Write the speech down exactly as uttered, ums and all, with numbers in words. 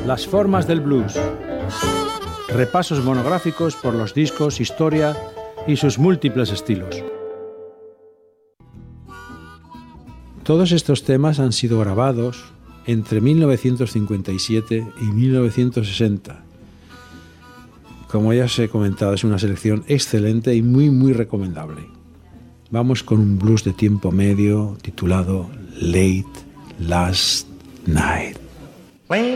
Las formas del blues. Repasos monográficos por los discos, historia y sus múltiples estilos. Todos estos temas han sido grabados entre mil novecientos cincuenta y siete y mil novecientos sesenta. Como ya os he comentado, es una selección excelente y muy muy recomendable. Vamos con un blues de tiempo medio titulado Late Last Night.